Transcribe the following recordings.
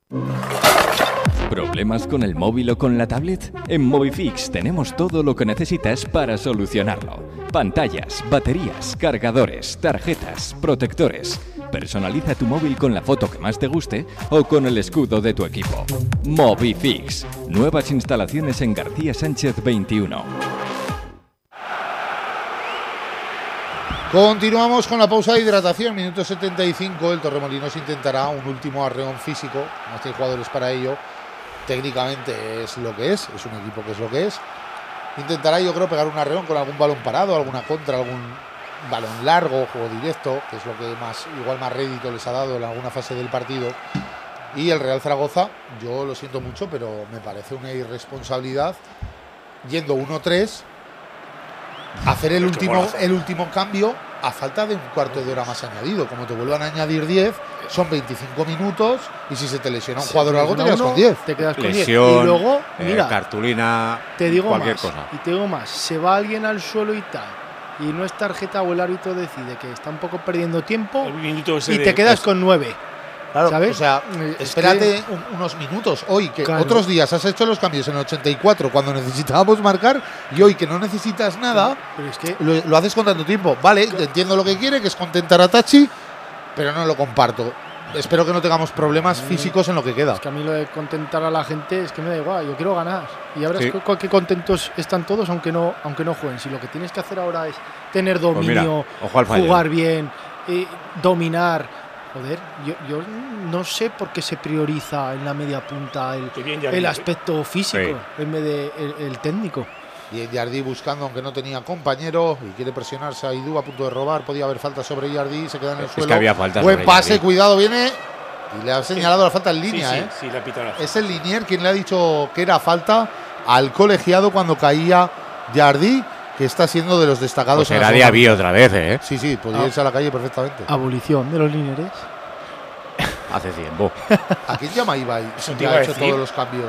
¿Problemas con el móvil o con la tablet? En Movifix tenemos todo lo que necesitas para solucionarlo. Pantallas, baterías, cargadores, tarjetas, protectores. Personaliza tu móvil con la foto que más te guste o con el escudo de tu equipo. Movifix. Nuevas instalaciones en García Sánchez 21. Continuamos con la pausa de hidratación, minuto 75. El Torremolinos intentará un último arreón físico. No hay jugadores para ello. Técnicamente es lo que es un equipo que es lo que es. Intentará, yo creo, pegar un arreón con algún balón parado, alguna contra, algún balón largo, juego directo, que es lo que igual más rédito les ha dado en alguna fase del partido. Y el Real Zaragoza, yo lo siento mucho, pero me parece una irresponsabilidad yendo 1-3, hacer el último cambio a falta de un cuarto de hora más añadido. Como te vuelvan a añadir 10, son 25 minutos, y si se te lesiona un jugador o algo, te quedas con 10. Te quedas con 10. Lesión, Y luego, mira, cartulina, te digo cualquier más, cosa. y te digo más, se va alguien al suelo y tal, y no es tarjeta o el árbitro decide que está un poco perdiendo tiempo y te quedas con 9. Claro, ¿sabes? O sea, espérate unos minutos. Hoy, que otros días has hecho los cambios en el 84 cuando necesitábamos marcar, y hoy que no necesitas nada, pero es que lo haces con tanto tiempo. Vale, entiendo lo que quiere, que es contentar a Tachi, pero no lo comparto. Espero que no tengamos problemas físicos en lo que queda. Es que a mí lo de contentar a la gente es que me da igual, yo quiero ganar. Y ahora Sí. es que contentos están todos aunque no jueguen. Si lo que tienes que hacer ahora es tener dominio, ojo al fallo. jugar bien, dominar. Joder, yo no sé por qué se prioriza en la media punta el aspecto físico en vez de el técnico. Y Jardí buscando, aunque no tenía compañero, y quiere presionarse a Aidú a punto de robar. Podía haber falta sobre Jardí, se queda en el suelo. Es que había falta. Buen sobre pase, Jardí. cuidado, viene. Y le ha señalado la falta en línea. Sí, le ha pitado la falta. Es el linier quien le ha dicho que era falta al colegiado cuando caía Jardí, que está siendo de los destacados. Pues era Diaby otra vez, ¿eh? Sí, podría irse a la calle perfectamente. Abolición de los linieres. Hace tiempo. ¿A quién llama Ibai? Eso te Que iba ha a hecho decir. todos los cambios.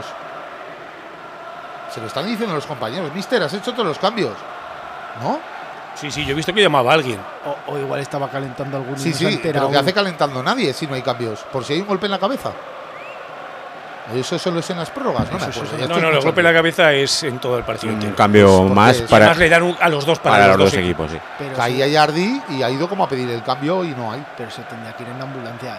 Se lo están diciendo los compañeros. Mister, has hecho todos los cambios, ¿no? Sí, yo he visto que llamaba a alguien. O igual estaba calentando alguno. Sí, y no se ha pero enterado. que hace calentando nadie si no hay cambios. Por si hay un golpe en la cabeza. Eso solo es en las prórrogas, ¿no? No, el golpe en la cabeza es en todo el partido Un entero. cambio Pues más porque para, Además le dan a los dos para los dos equipos. equipos, sí. Pero Caía Jardí y ha ido como a pedir el cambio y no hay. Pero se tendría que ir en ambulancia,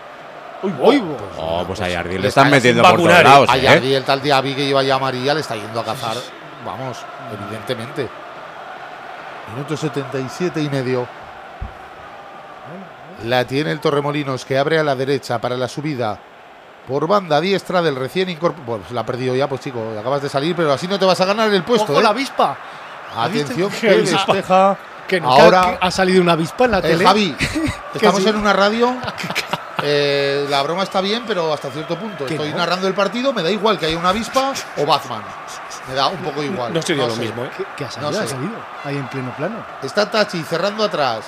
Oh, pues a Jardí le le están están metiendo por todos vacunar, lados, A ¿eh? Jardí, el tal Diaby que lleva ya amarilla, le está yendo a cazar. Vamos, evidentemente. Minuto 77 y medio. La tiene el Torremolinos, que abre a la derecha para la subida por banda diestra del recién incorporado. Pues la ha perdido ya, pues chico, acabas de salir, pero así no te vas a ganar el puesto. ¡Ojo, la avispa! Atención, ¿Viste? que ¿Qué avispa? despeja. Que no, Ahora, que ha salido una avispa en la tele. Javi, estamos sí. en una radio. La broma está bien, pero hasta cierto punto. ¿Qué Estoy no? narrando el partido, me da igual que haya una avispa o Batman. Me da un poco igual. No sería lo sé. mismo, ¿eh? ¿Qué ha salido? No sé. Ha salido ahí en pleno plano. Está Tachi cerrando atrás.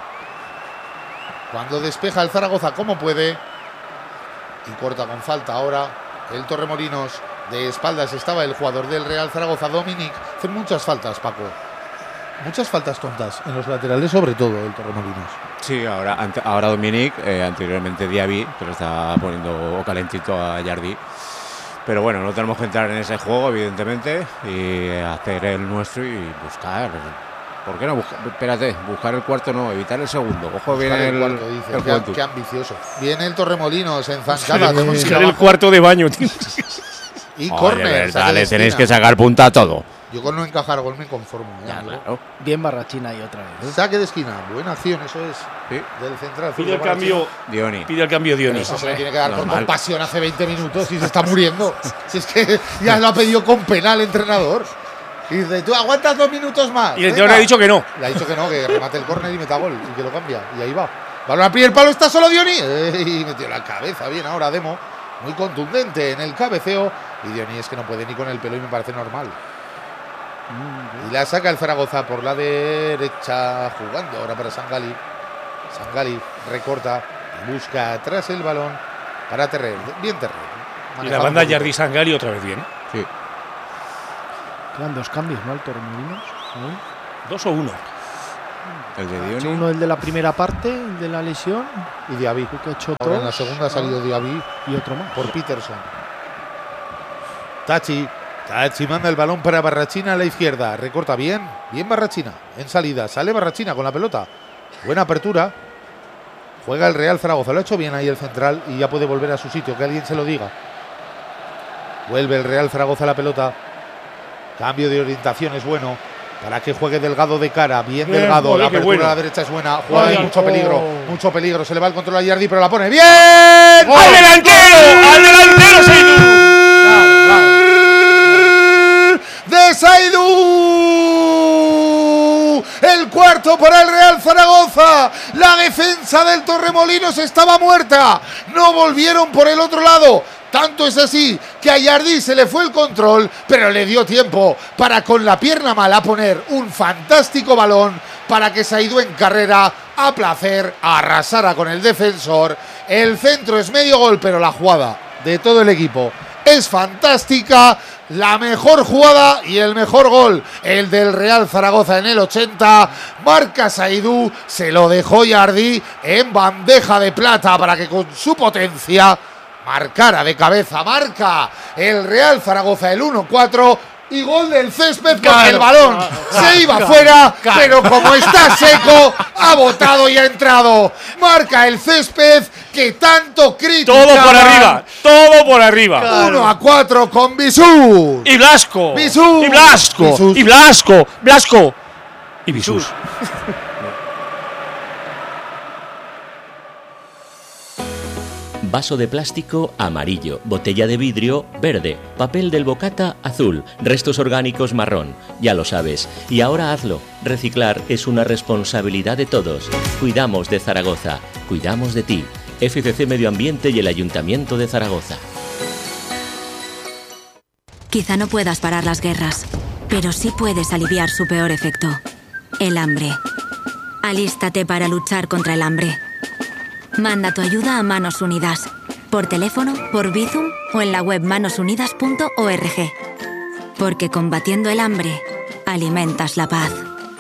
Cuando despeja el Zaragoza como puede. Y corta con falta ahora el Torremolinos. De espaldas estaba el jugador del Real Zaragoza, Dominic. Hacen muchas faltas, Paco. Muchas faltas tontas. En los laterales sobre todo, el Torremolinos. Sí, ahora Dominic, anteriormente Diaby, que lo está poniendo calentito a Jardí. Pero bueno, no tenemos que entrar en ese juego, evidentemente, y hacer el nuestro y buscar. ¿Por qué no? Buscar el cuarto no, evitar el segundo. Ojo, viene el cuarto, dice. el Juventud. Qué ambicioso. Viene el Torremolinos en zancada. Buscar el cuarto de baño, tío. Y Oye, córner. de verdad, saque de le tenéis que esquina. sacar punta a todo. Yo con no encajar gol me conformo. Ya, amigo. claro. Bien Barrachina y otra vez. Saque de esquina. Buena acción, eso es. Sí. Del central. Pide el cambio, Dioni. Dionis. Eso se le tiene que dar con Normal. compasión hace 20 minutos y se está muriendo. Si es que ya lo ha pedido con pena el entrenador. Y dice, tú aguantas 2 minutos más. Y el entrenador le ha dicho que no. Le ha dicho que no, que remate el córner y meta gol. Y que lo cambia. Y ahí va. Balón al primer palo, está solo Dioni. Y metió la cabeza. Bien, ahora Demo. Muy contundente en el cabeceo. Y Dioni es que no puede ni con el pelo y me parece normal. Y la saca el Zaragoza por la derecha, jugando ahora para Sangali. Sangali recorta, busca atrás el balón para Terrer. Bien Terrer. Y la Manejado banda un poquito. Jardí Sangali otra vez bien. Sí. Quedan 2 cambios, ¿no? El Torremolinos. 2 o 1. El de Ha hecho Dioni. uno el de la primera parte, el de la lesión. Y Diaby. Creo que ha hecho Ahora en la dos, segunda ha salido Diaby y otro más. por Peterson. Tachi manda el balón para Barrachina a la izquierda. Recorta bien Barrachina. En salida, sale Barrachina con la pelota. Buena apertura. Juega el Real Zaragoza. Lo ha hecho bien ahí el central y ya puede volver a su sitio. Que alguien se lo diga. Vuelve el Real Zaragoza a la pelota. Cambio de orientación es bueno. Para que juegue Delgado de cara. Bien Delgado. Joder, La qué apertura bueno. a la derecha es buena. Juega Vaya. mucho peligro. Mucho peligro. Se le va el control a Yardi, pero la pone bien. ¡Al delantero! ¡Al delantero, Seydou! De Seydou, el cuarto para el Real Zaragoza. La defensa del Torremolinos estaba muerta, no volvieron por el otro lado. Tanto es así que a Yardi se le fue el control, pero le dio tiempo para con la pierna mala poner un fantástico balón para que Seydou en carrera a placer arrasara con el defensor. El centro es medio gol, pero la jugada de todo el equipo es fantástica. La mejor jugada y el mejor gol, el del Real Zaragoza en el 80. Marca Seydou, se lo dejó Yardi en bandeja de plata para que con su potencia marcara de cabeza. Marca el Real Zaragoza el 1-4 y gol del Césped porque el balón se iba fuera, pero como está seco, ha botado y ha entrado. Marca el Césped que tanto criticaban. Todo por arriba, todo por arriba. 1-4 con Bisús. Y Blasco. Bisús. Y Blasco. Bisús. Y Blasco. Blasco. Y Bisús. Vaso de plástico amarillo, botella de vidrio verde, papel del bocata azul, restos orgánicos marrón. Ya lo sabes. Y ahora hazlo. Reciclar es una responsabilidad de todos. Cuidamos de Zaragoza. Cuidamos de ti. FCC Medio Ambiente y el Ayuntamiento de Zaragoza. Quizá no puedas parar las guerras, pero sí puedes aliviar su peor efecto, el hambre. Alístate para luchar contra el hambre. Manda tu ayuda a Manos Unidas, por teléfono, por Bizum o en la web manosunidas.org. Porque combatiendo el hambre, alimentas la paz.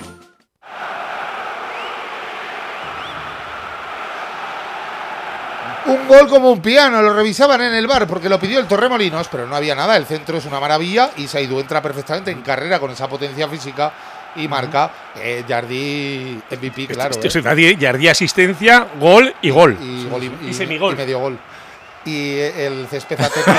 Un gol como un piano, lo revisaban en el VAR porque lo pidió el Torremolinos, pero no había nada. El centro es una maravilla y Seydou entra perfectamente en carrera con esa potencia física y marca. Yardi MVP, claro. Yardi asistencia, gol y gol. Y gol y semigol. Y medio gol. Y el Césped ha tenido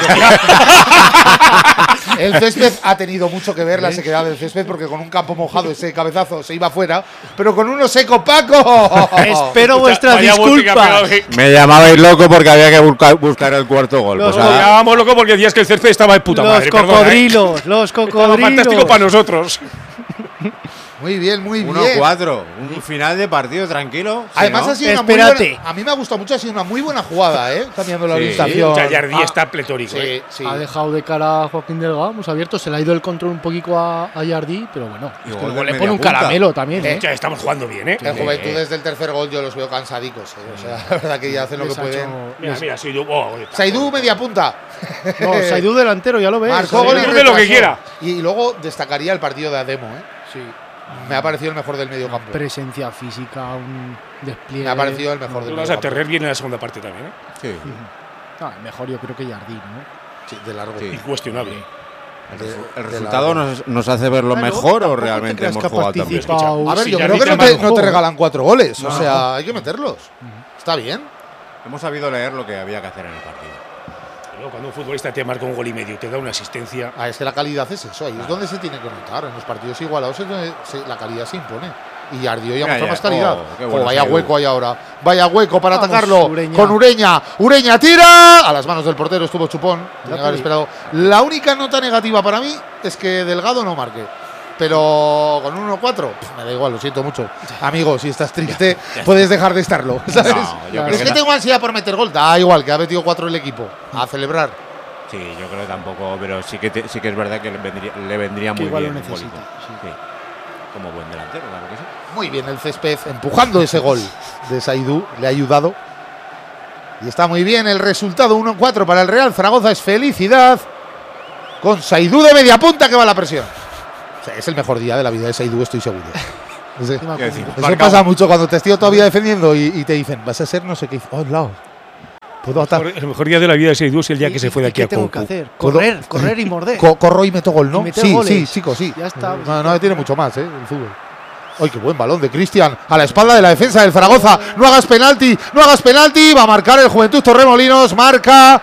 el Césped ha tenido mucho que ver la sequedad del Césped porque con un campo mojado ese cabezazo se iba fuera, pero con uno seco, Paco. Espero vuestras disculpas. Me llamabais loco porque había que buscar el cuarto gol. Los Pues Nos ahora- llamábamos loco porque decías que el césped estaba de puta Los madre. cocodrilos, los Estaba cocodrilos. fantástico para nosotros. Muy bien, muy bien. 1-4, un final de partido tranquilo. ¿sí, Además no? ha sido una muy Espérate. buena, a mí me ha gustado mucho, ha sido una muy buena jugada, cambiando la Sí. orientación. O sea, Yardi está pletórico. Sí, sí. Ha dejado de cara a Joaquín Delgado, hemos abierto, se le ha ido el control un poquito a Yardi, pero bueno, Y es que gol luego del le pone un mediapunta. caramelo también, ¿eh? Ya estamos jugando bien, ¿eh? En Juventudes del tercer gol yo los veo cansadicos. O sea, la verdad que ya hacen lo que Les ha pueden. hecho- Mira, mira, soy yo. Seydou media punta. No, Seydou delantero, ya lo ves. Marcó gol y Seydou de lo que retrasó. quiera. Y luego destacaría el partido de Ademo, Sí. Me ha parecido el mejor del medio campo. Presencia física, un despliegue. Me ha parecido el mejor del Vas medio a campo. Terrer bien en la segunda parte también, ¿eh? Sí. Mejor yo creo que Yardi, ¿no? Sí, de largo. Sí. Incuestionable. ¿El resultado nos hace verlo Claro, mejor o tampoco te realmente creas hemos que ha jugado también? participado. A ver, Si yo ya creo que dice no te Marco, regalan 4 goles. O No. sea, hay que meterlos. Está bien. Hemos sabido leer lo que había que hacer en el partido. Pero cuando un futbolista te marca un gol y medio, te da una asistencia. Es que la calidad es eso. Ahí es donde se tiene que notar. En los partidos igualados es donde la calidad se impone. Y Yardi hoy ha Mira mostrado ya. más calidad. Qué bueno Vaya Seydou. hueco hay ahora. Vaya hueco para Vamos, atacarlo. Ureña. Con Ureña. Ureña tira. A las manos del portero estuvo Chupón. Tenía que haber te esperado. La única nota negativa para mí es que Delgado no marque. Pero con 1-4, me da igual, lo siento mucho. Amigo, si estás triste, puedes dejar de estarlo. ¿Sabes? yo creo Es que que no. tengo ansiedad por meter gol. Da igual, que ha metido 4 el equipo. A celebrar. Sí, yo creo que tampoco, pero sí que es verdad que le vendría Que muy igual bien lo un necesita, golito. sí. Sí. Como buen delantero, claro que sí. Muy bien el Césped empujando ese gol de Seydou, le ha ayudado. Y está muy bien el resultado 1-4 para el Real Zaragoza, es felicidad. Con Seydou de media punta que va a la presión. O sea, es el mejor día de la vida de Seydou, estoy seguro. Sí. decir, Eso pasa mucho cuando te estoy todavía defendiendo y te dicen, vas a ser no sé qué. Oh, lado. Puedo atar. El mejor día de la vida de Seydou es el día que se fue de aquí ¿Qué a tengo que Coucou. hacer? Correr y morder. Corro y meto gol, ¿no? Y meter Sí, goles. chicos, sí. Ya está. No tiene mucho más, el fútbol. ¡Ay, qué buen balón de Cristian! A la espalda de la defensa del Zaragoza. ¡No hagas penalti! ¡No hagas penalti! Va a marcar el Juventud Torremolinos. Marca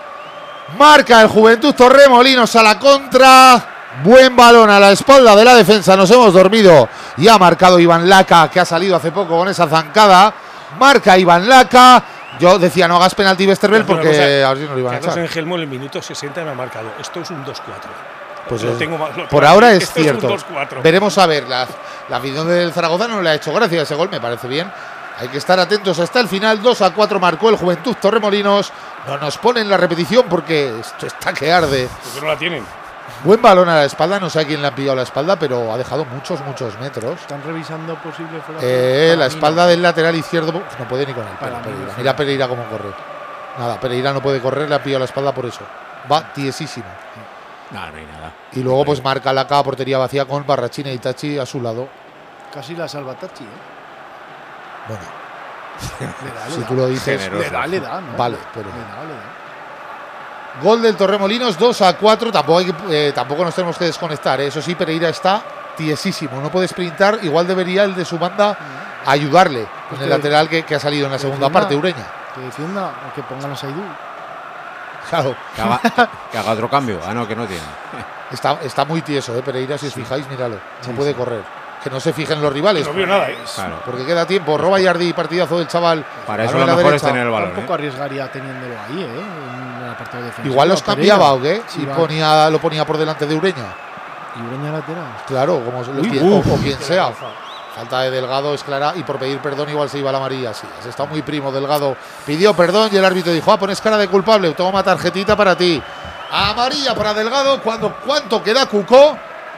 el Juventud Torremolinos a la contra. Buen balón a la espalda de la defensa. Nos hemos dormido. Y ha marcado Iván Laca, que ha salido hace poco con esa zancada. Marca Iván Laca. Yo decía, no hagas penalti, Westerveld, porque a ver si no lo iban a Carlos echar. Engelmo en el minuto 60 me ha marcado. Esto es un 2-4. Pues Lo tengo más- lo por tengo ahora aquí. es Esto cierto. un 2-4. Veremos a ver. La afición del Zaragoza no le ha hecho gracia ese gol, me parece bien. Hay que estar atentos hasta el final. 2-4 marcó el Juventud Torremolinos. No nos ponen la repetición porque esto está que arde. Porque no la tienen. Buen balón a la espalda. No sé a quién le ha pillado la espalda, pero ha dejado muchos metros. Están revisando posible fuera de juego. La espalda del lateral izquierdo. No puede ni con él. Para mí, Pereira. sí. Mira Pereira cómo corre. Nada, Pereira no puede correr, le ha pillado la espalda por eso. Va tiesísimo. No hay nada. Y luego pues marca la portería vacía con Barrachina y Tachi a su lado. Casi la salva Tachi, Bueno, Le da, si tú lo dices. Generoso. le da, ¿no? Vale, pero. Le da. Gol del Torremolinos, 2-4. Tampoco nos tenemos que desconectar. Eso sí, Pereira está tiesísimo. No puede sprintar. Igual debería el de su banda ayudarle Pues en el que- lateral que ha salido en la que segunda defienda. parte, Ureña. Que defienda o que pongan a Seydou. Claro, Que haga otro cambio. Ah, no, que no tiene. está muy tieso, Pereira. Si os fijáis, míralo. No puede correr. Que no se fijen los rivales. No veo nada, Claro. Porque queda tiempo. Roba Yardi, partidazo del chaval. Para eso Balón lo a la mejor es derecha. tener el balón. Tampoco arriesgaría teniéndolo ahí, en la parte de defensa. Igual los cambiaba o qué. Sí, Y va. lo ponía por delante de Ureña. Y Ureña lateral. Claro, como o quien sea. Falta de Delgado es clara y por pedir perdón igual se iba la amarilla. Sí, has estado muy primo. Delgado pidió perdón y el árbitro dijo, pones cara de culpable, toma tarjetita para ti. Amarilla para Delgado. ¿Cuánto queda, Cucó?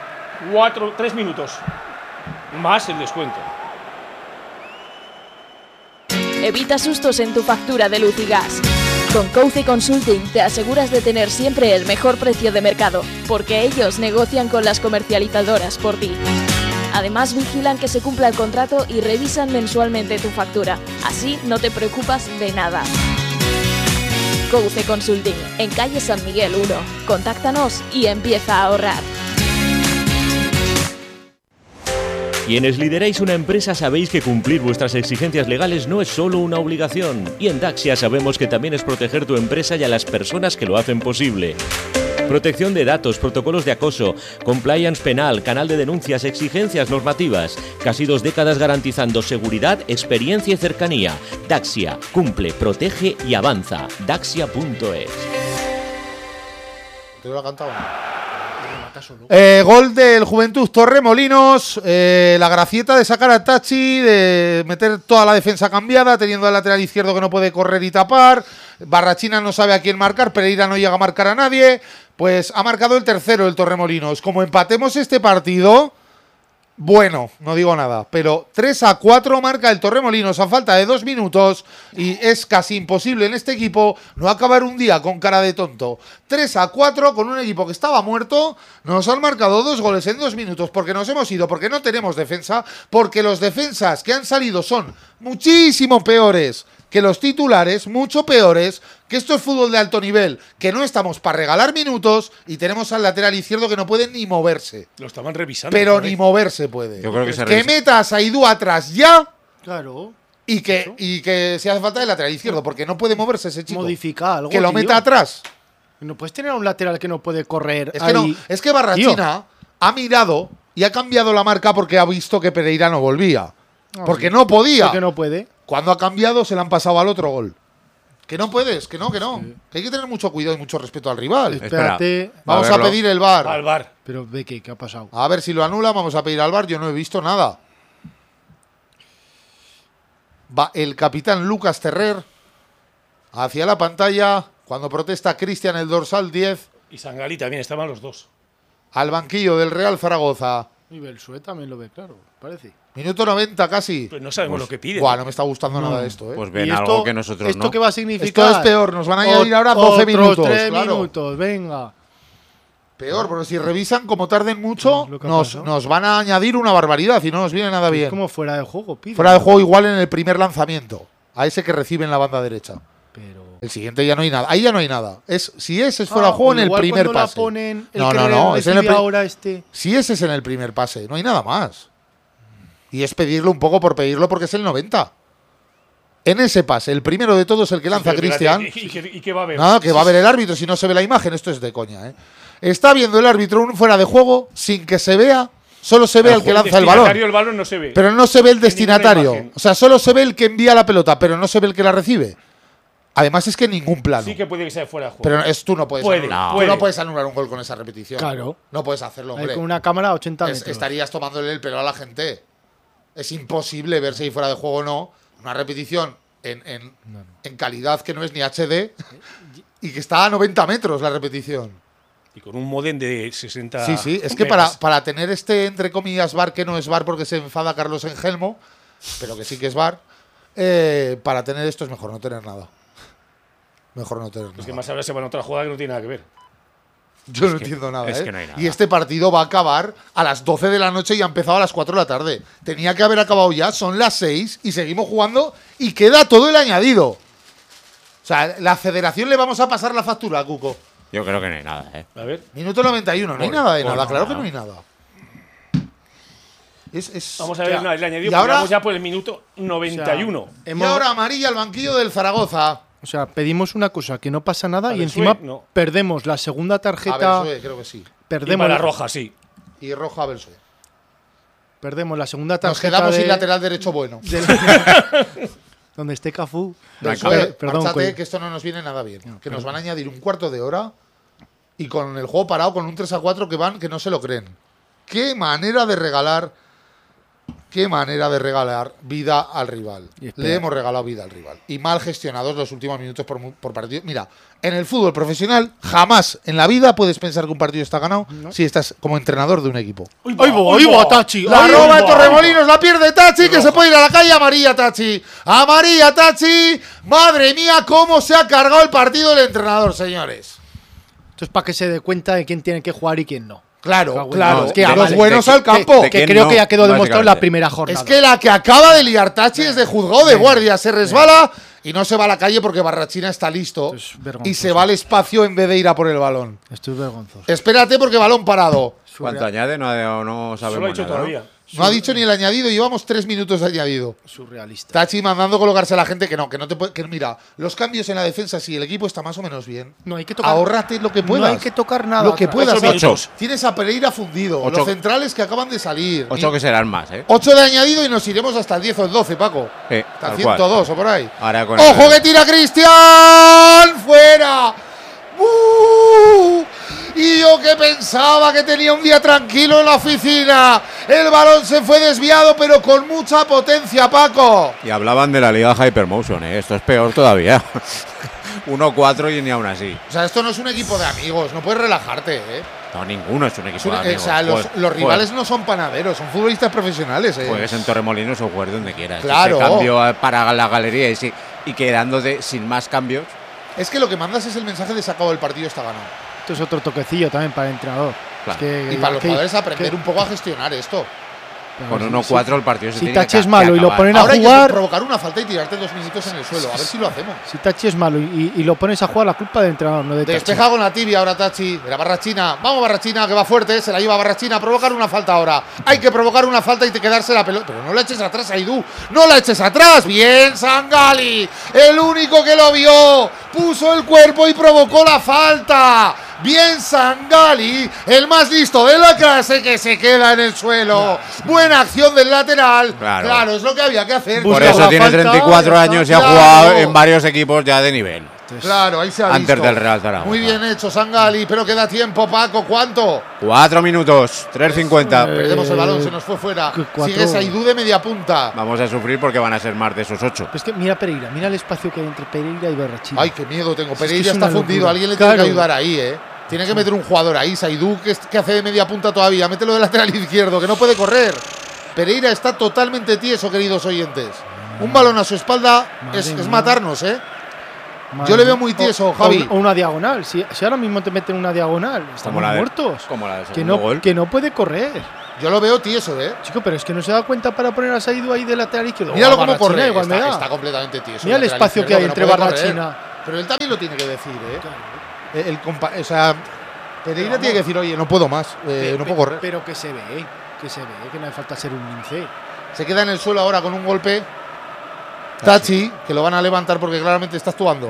3 minutos. Más el descuento. Evita sustos en tu factura de luz y gas. Con Couce Consulting te aseguras de tener siempre el mejor precio de mercado, porque ellos negocian con las comercializadoras por ti. Además vigilan que se cumpla el contrato y revisan mensualmente tu factura. Así no te preocupas de nada. Couce Consulting, en calle San Miguel 1. Contáctanos y empieza a ahorrar. Quienes lideráis una empresa sabéis que cumplir vuestras exigencias legales no es solo una obligación. Y en Daxia sabemos que también es proteger tu empresa y a las personas que lo hacen posible. Protección de datos, protocolos de acoso, compliance penal, canal de denuncias, exigencias normativas. Casi 2 décadas garantizando seguridad, experiencia y cercanía. Daxia, cumple, protege y avanza. Daxia.es. ¿Te lo ha cantado? Gol del Juventud Torremolinos. La gracieta de sacar a Tachi, de meter toda la defensa cambiada, teniendo al lateral izquierdo que no puede correr y tapar. Barrachina no sabe a quién marcar, Pereira no llega a marcar a nadie. Pues ha marcado el tercero el Torremolinos. Como empatemos este partido, bueno, no digo nada, pero 3-4 marca el Torremolinos a falta de 2 minutos y es casi imposible en este equipo no acabar un día con cara de tonto. 3-4 con un equipo que estaba muerto, nos han marcado 2 goles en 2 minutos porque nos hemos ido, porque no tenemos defensa, porque los defensas que han salido son muchísimo peores que los titulares, mucho peores, que esto es fútbol de alto nivel, que no estamos para regalar minutos y tenemos al lateral izquierdo que no puede ni moverse. Lo estaban revisando. Pero ni moverse puede. Yo creo que se Que revisa. meta a Saidú atrás ya Claro. y que si hace falta el lateral izquierdo, porque no puede moverse ese chico. Modifica algo. Que lo tío. meta atrás. No puedes tener a un lateral que no puede correr. Es que no, es que Barrachina ha mirado y ha cambiado la marca porque ha visto que Pereira no volvía. Porque no podía. Porque no puede. Cuando ha cambiado se le han pasado al otro gol. Que no puedes, que no. Que hay que tener mucho cuidado y mucho respeto al rival. Espérate. Vamos a pedir el VAR. Al bar. Pero ve ¿qué ha pasado? A ver si lo anula, vamos a pedir al VAR. Yo no he visto nada. Va el capitán Lucas Terrer hacia la pantalla cuando protesta Cristian, el dorsal 10, Y Sangali también, estaban los dos. al banquillo del Real Zaragoza. Y Belsué también lo ve claro, parece. Minuto 90 casi. Pues no sabemos lo que pide. Buah, no me está gustando nada esto, ¿eh? Pues ven ¿Y algo que nosotros ¿Esto no. qué va a significar? Esto es peor, nos van a añadir ahora 12 Otros minutos. 3 claro. minutos, venga. Peor, porque si revisan, como tarden mucho, Lo que nos van a añadir una barbaridad y no nos viene nada bien. Es como fuera de juego, pide. Fuera de juego igual en el primer lanzamiento, a ese que recibe en la banda derecha. Pero... El siguiente ya no hay nada. Ahí ya no hay nada. Si ese es fuera de juego en el primer pase. La ponen, No. Es en el ahora Si ese es en el primer pase, no hay nada más. Y es pedirlo un poco por pedirlo porque es el 90. En ese pase, el primero de todos, el que lanza Cristian. ¿Y qué va a ver? Nada, que va a ver el árbitro si no se ve la imagen. Esto es de coña, ¿eh? Está viendo el árbitro un fuera de juego sin que se vea. Solo se ve al que lanza el balón. El balón no se ve. Pero no se ve el destinatario. O sea, solo se ve el que envía la pelota, pero no se ve el que la recibe. Además es que en ningún plano. Sí que puede que sea fuera de juego. Pero tú no puedes anular. Puede. Tú no puedes anular un gol con esa repetición. Claro. No puedes hacerlo, hombre. Con una cámara a 80 metros. Estarías tomándole el pelo a la gente. Es imposible ver si fuera de juego o no. Una repetición en calidad que no es ni HD y que está a 90 metros la repetición. Y con un modem de 60. Sí. Es que para tener entre comillas, VAR, que no es VAR porque se enfada Carlos Engelmo, pero que sí que es VAR, para tener esto es mejor no tener nada. Mejor no tener nada. Es que más ahora se van a otra jugada que no tiene nada que ver. Yo no entiendo nada, es que no hay nada. Y este partido va a acabar a las 12 de la noche y ha empezado a las 4 de la tarde. Tenía que haber acabado ya, son las 6 y seguimos jugando y queda todo el añadido. O sea, la federación le vamos a pasar la factura a Cuco. Yo creo que no hay nada, ¿eh? A ver. Minuto 91, no hay nada de nada, claro que no hay nada. Vamos a ver el añadido, y ahora vamos ya por el minuto 91. O sea, y ahora amarilla al banquillo del Zaragoza. O sea, pedimos una cosa, que no pasa nada y encima perdemos la segunda tarjeta. A Belsué, creo que sí. Perdemos la roja, sí. Y roja a Belsué. Perdemos la segunda tarjeta. Nos quedamos sin lateral derecho bueno. Donde esté Cafú. Perdón, márchate, que esto no nos viene nada bien. Que nos van a añadir un cuarto de hora y con el juego parado, con un 3-4 que no se lo creen. Qué manera de regalar vida al rival. Le hemos regalado vida al rival. Y mal gestionados los últimos minutos por partido. Mira, en el fútbol profesional jamás en la vida puedes pensar que un partido está ganado si estás como entrenador de un equipo. ¡Ahí va, Tachi! La roba de Torremolinos, la pierde Tachi, que se puede ir a la calle. Amarilla, Tachi. Amarilla, Tachi. Madre mía, cómo se ha cargado el partido el entrenador, señores. Esto es para que se dé cuenta de quién tiene que jugar y quién no. Claro. Es que los buenos al campo. Que creo que ya quedó demostrado en la primera jornada. Es que la que acaba de liar Tachi es de juzgado de guardia. Se resbala y no se va a la calle porque Barrachina está listo. Y se va al espacio en vez de ir a por el balón. Esto es vergonzoso. Espérate porque balón parado. ¿Cuánto añade? No sabemos Solo ha dicho nada, todavía. No ha dicho ni el añadido, llevamos 3 minutos de añadido. Surrealista. Tachi mandando colocarse a la gente que no te puede. Que mira, los cambios en la defensa, si el equipo está más o menos bien, no hay que tocar. Ahórrate lo que puedas. No hay que tocar nada. Lo que puedas. 8. Tienes a Pereira fundido. 8. Los centrales que acaban de salir. 8 que serán más, 8 de añadido y nos iremos hasta el 10 o el 12, Paco. Hasta el 102 o por ahí. ¡Ojo que tira Cristian! ¡Fuera! Y yo que pensaba que tenía un día tranquilo en la oficina. El balón se fue desviado, pero con mucha potencia, Paco. Y hablaban de la Liga Hypermotion, Esto es peor todavía. 1-4 y ni aún así. O sea, esto no es un equipo de amigos, no puedes relajarte, No, ninguno es un equipo de amigos. O sea, los rivales no son panaderos, son futbolistas profesionales, Juegues en Torremolinos o juegues donde quieras. Claro. Ese cambio para la galería y quedándote sin más cambios. Es que lo que mandas es el mensaje de se acabó el partido, está ganado. Esto es otro toquecillo también para el entrenador. Claro. Y para los jugadores aprender un poco a gestionar esto. Con 1-4 el partido se si tiene Tachi que es malo y lo ponen ahora a jugar. Hay que provocar una falta y tirarte 2 minutos en el suelo. A ver si lo hacemos. Si Tachi es malo y lo pones a jugar, la culpa del entrenador, no de Tachi. Despeja con la tibia ahora Tachi. Era Barrachina. Vamos Barrachina, que va fuerte. Se la lleva Barrachina. Provocar una falta ahora. Hay que provocar una falta y te quedarse la pelota. Pero no la eches atrás, Aidú. No la eches atrás. Bien, Sangali. El único que lo vio. Puso el cuerpo y provocó la falta. Bien Sangali, el más listo de la clase, que se queda en el suelo. Buena acción del lateral. Claro, es lo que había que hacer. Por eso tiene 34 años y ha jugado en varios equipos ya de nivel. Claro, ahí se ha visto. Antes del Real Zaragoza. Muy bien hecho, Sangali, pero queda tiempo, Paco. ¿Cuánto? 4 minutos, 3:50. Perdemos el balón, se nos fue fuera. Sigue Saidú de media punta. Vamos a sufrir porque van a ser más de esos 8. Es que mira Pereira, mira el espacio que hay entre Pereira y Barrachina. Ay, qué miedo tengo. Pereira está fundido. Alguien le tiene que ayudar ahí, Tiene que meter un jugador ahí. Saidú, que hace de media punta todavía. Mételo de lateral izquierdo, que no puede correr. Pereira está totalmente tieso, queridos oyentes. Un balón a su espalda es matarnos, Yo le veo muy tieso, Javi. O una diagonal. Si ahora mismo te meten una diagonal, estamos muertos. Como la del segundo gol. Que no puede correr. Yo lo veo tieso, Chico, pero es que no se da cuenta para poner a Saidu ahí de lateral izquierdo. Míralo cómo corre. Igual Está completamente tieso. Mira el espacio que hay entre Barrachina. Pero él también lo tiene que decir, O sea, Pereira tiene que decir, oye, no puedo más, no puedo correr. Pero que se ve, que no hace falta ser un lince. Se queda en el suelo ahora con un golpe. Tachi, que lo van a levantar porque claramente está actuando.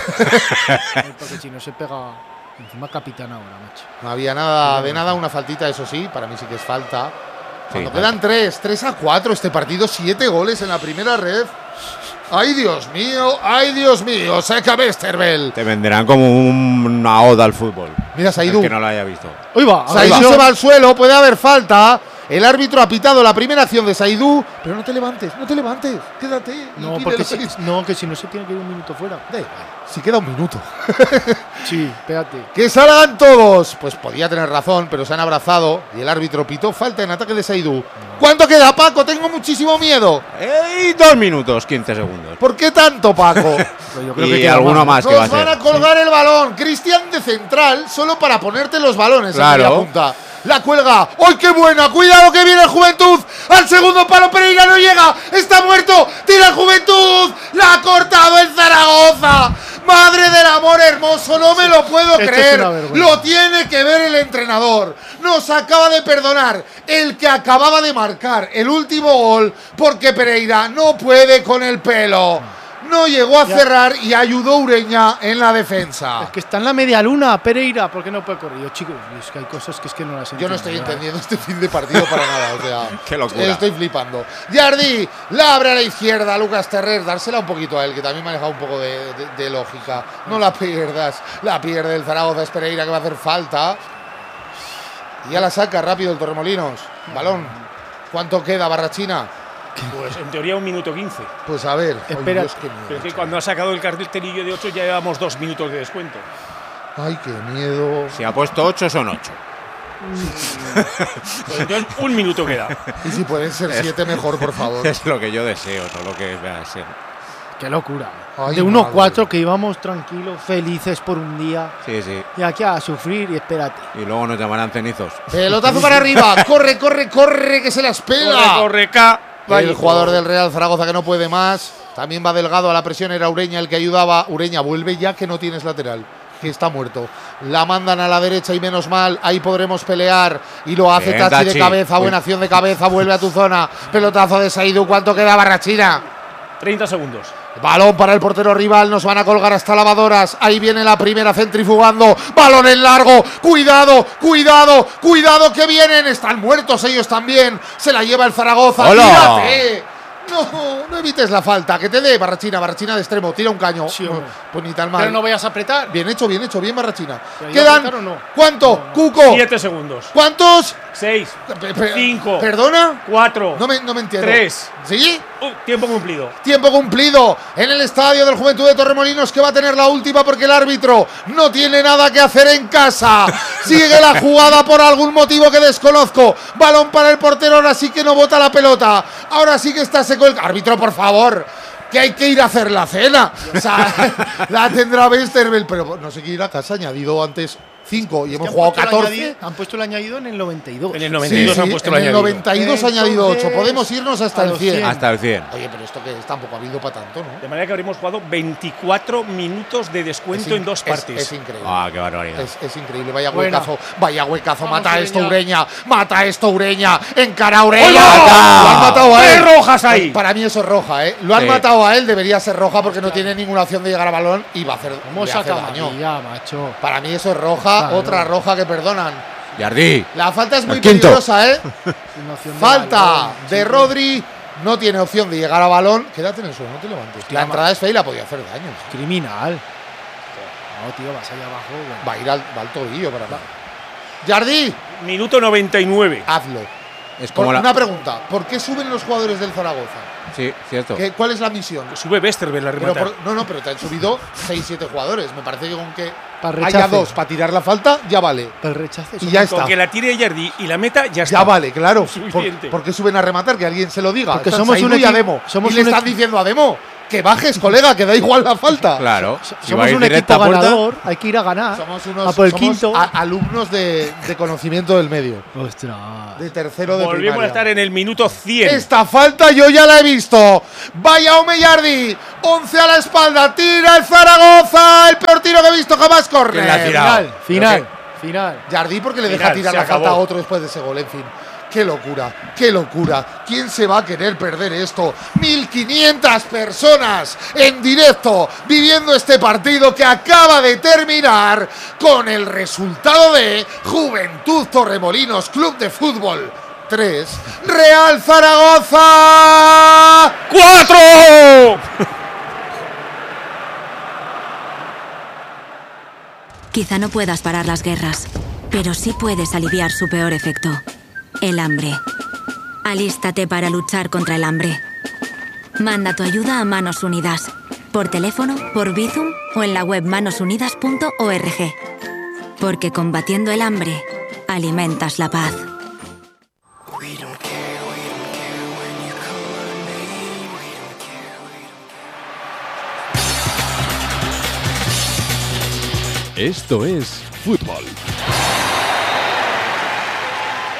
Porque si no se pega. Encima capitán ahora, macho. No había nada de nada, una faltita, eso sí, para mí sí que es falta. Cuando quedan 3-4 este partido, 7 goles en la primera red. ¡Ay, Dios mío! Seca Westerveld. Te venderán como una oda al fútbol. Mira, Saidu. Que no lo haya visto. Saidu se va al suelo, puede haber falta. El árbitro ha pitado la primera acción de Saidu, pero no te levantes, quédate. No, que si no se tiene que ir un minuto fuera. Si queda un minuto. Sí, espérate. ¡Que salgan todos! Pues podía tener razón, pero se han abrazado y el árbitro pitó falta en ataque de Saidu. ¿Cuánto queda, Paco? Tengo muchísimo miedo. 2 minutos, 15 segundos. ¿Por qué tanto, Paco? Yo creo que alguno más que va a ser. Nos van a colgar el balón. Cristian de central, solo para ponerte los balones en media punta. La cuelga. ¡Ay, qué buena! ¡Cuidado que viene el Juventud! ¡Al segundo palo! Pereira no llega. ¡Está muerto! ¡Tira el Juventud! ¡La ha cortado el Zaragoza! ¡Madre del amor hermoso! ¡No me lo puedo creer! Lo tiene que ver el entrenador. Nos acaba de perdonar el que acababa de marcar el último gol porque Pereira no puede con el pelo. No llegó a cerrar y ayudó Ureña en la defensa. Es que está en la media luna, Pereira, ¿por qué no puede correr? Yo, chicos, es que hay cosas que es que no las entiendo. Yo no estoy entendiendo este fin de partido para nada, o sea, qué locura. Estoy flipando. Yardi, la abre a la izquierda, Lucas Terrer, dársela un poquito a él, que también me ha dejado un poco de lógica. No la pierdas, la pierde el Zaragoza, es Pereira que va a hacer falta. Y ya la saca rápido el Torremolinos. Balón. ¿Cuánto queda, Barrachina? Pues en teoría 1 minuto 15. Pues a ver, espera. Pero es que cuando ha sacado el cartelillo de 8 ya llevamos 2 minutos de descuento. Ay, qué miedo. Si ha puesto 8, son 8. Pues entonces 1 minuto queda. Y si pueden ser 7 mejor, por favor. Es lo que yo deseo, no lo que vea ser. Qué locura. Ay, de 1-4 que íbamos tranquilos, felices por un día. Sí. Y aquí a sufrir y espérate. Y luego nos llamarán cenizos. Pelotazo para arriba. Corre, que se las pela. Corre, El jugador del Real Zaragoza que no puede más. También va delgado a la presión. Era Ureña el que ayudaba. Ureña, vuelve ya que no tienes lateral, que está muerto. La mandan a la derecha y menos mal. Ahí podremos pelear. Y lo hace Tachi de cabeza. Buena acción de cabeza. Vuelve a tu zona. Pelotazo de Saidu. ¿Cuánto queda, Barrachina? 30 segundos. Balón para el portero rival. Nos van a colgar hasta lavadoras. Ahí viene la primera centrifugando. Balón en largo. Cuidado que vienen. Están muertos ellos también. Se la lleva el Zaragoza. ¡Tírate! No evites la falta. Que te dé Barrachina de extremo. Tira un caño. Sí, pues ni tan mal. Pero no vayas a apretar. Bien hecho, bien Barrachina. ¿Quedan? No? ¿Cuánto? Cuco. 7 segundos. ¿Cuántos? 6. 5. ¿Perdona? 4. No me entiendo. 3. ¿Sí? Tiempo cumplido. Tiempo cumplido en el estadio del Juventud de Torremolinos, que va a tener la última porque el árbitro no tiene nada que hacer en casa. Sigue la jugada por algún motivo que desconozco. Balón para el portero, ahora sí que no bota la pelota. Ahora sí que está seco el árbitro, por favor. Que hay que ir a hacer la cena. O sea, la tendrá Westerveld, pero no sé qué ir a casa, añadido antes 5 y hemos jugado 14. Han puesto el añadido en el 92. En el 92 han puesto el añadido. En el 92 añadido 8. Podemos irnos hasta el 100. Hasta el 100. Oye, pero esto que tampoco ha habido para tanto, ¿no? De manera que habríamos jugado 24 minutos de descuento en 2 partes. Es increíble. Qué barbaridad. Es increíble. Vaya huecazo. Mata esto Ureña. Encara a Ureña. Lo han matado a él. Rojas ahí. Para mí eso es roja, ¿eh? Lo han matado a él. Debería ser roja porque no tiene ninguna opción de llegar a balón y va a hacer daño. Macho. Para mí eso es roja. Claro. Otra roja que perdonan. Yardi. La falta es muy peligrosa, ¿eh? Falta de Rodri. No tiene opción de llegar a balón. Quédate en el suelo, no te levantes. La entrada es fea y la podía hacer daño. Criminal. No, tío, vas allá abajo. Bueno. Va a ir al tobillo para nada. Yardi. Minuto 99. Hazlo. Es como una pregunta. ¿Por qué suben los jugadores del Zaragoza? Sí, cierto. ¿Cuál es la misión? Que sube Westerveld la remata. Pero te han subido 6-7 jugadores. Me parece que con que rechace. haya 2 para tirar la falta, ya vale. Para el rechace. Y ya está. Con que la tire Yardi y la meta, ya está. Ya vale, claro. Suficiente. ¿Por qué suben a rematar? Que alguien se lo diga. Porque somos un equipo. Y le están diciendo a Demo. Que bajes, colega, que da igual la falta. Claro. Somos un equipo ganador, hay que ir a ganar. Somos por el quinto. Alumnos de conocimiento del medio. Ostras. De tercero de Volvemos primaria. a estar en el minuto 100. Esta falta yo ya la he visto. Vaya Yardi, 11 a la espalda, tira el Zaragoza, el peor tiro que he visto jamás. Corre. ¿Quién la ha tirado? Final. Yardi porque le deja Final, tirar se la falta a acabó. otro después de ese gol, en fin. ¡Qué locura! ¡Qué locura! ¿Quién se va a querer perder esto? 1.500 personas en directo viviendo este partido que acaba de terminar con el resultado de Juventud Torremolinos Club de Fútbol 3, Real Zaragoza 4. Quizá no puedas parar las guerras, pero sí puedes aliviar su peor efecto. El hambre. Alístate para luchar contra el hambre. Manda tu ayuda a Manos Unidas. Por teléfono, por Bizum o en la web manosunidas.org. Porque combatiendo el hambre, alimentas la paz. Esto es fútbol.